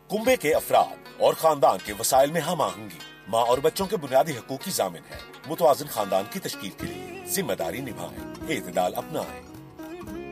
कुंबे के अफराद और खानदान के वसाइल में हम आहंगी माँ और बच्चों के बुनियादी हकूक की जामिन है। मुतवाज़िन खानदान की तश्कील के लिए जिम्मेदारी निभाएं, एतदाल अपनाएं।